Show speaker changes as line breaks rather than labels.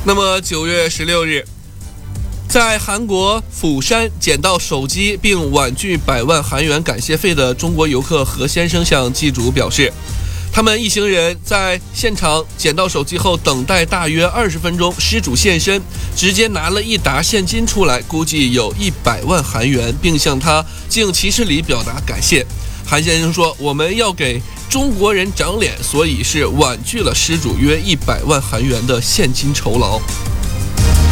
那么9月16日，在韩国釜山捡到手机并婉拒100万韩元感谢费的中国游客何先生向机主表示，他们一行人在现场捡到手机后，等待大约20分钟，失主现身，直接拿了一沓现金出来，估计有100万韩元，并向他敬其事礼表达感谢。韩先生说，我们要给中国人长脸，所以是婉拒了失主约100万韩元的现金酬劳。